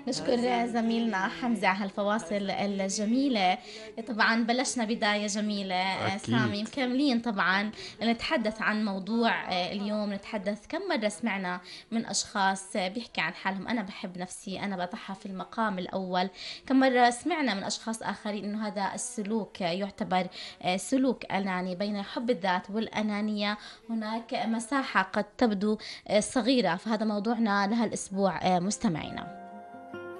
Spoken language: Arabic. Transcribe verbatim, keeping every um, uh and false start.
نشكر زميلنا حمزة على هالفواصل الجميلة. طبعا بلشنا بداية جميلة. آه، سامي أكيد. مكملين طبعا نتحدث عن موضوع آه، اليوم. نتحدث كم مرة سمعنا من أشخاص آه، بيحكي عن حالهم أنا بحب نفسي، أنا بضعها في المقام الأول. كم مرة سمعنا من أشخاص آخرين أنه هذا السلوك آه، يعتبر آه، سلوك أناني. بين حب الذات والأنانية هناك مساحة قد تبدو آه، صغيرة. فهذا موضوعنا لهالأسبوع آه، مستمعينا.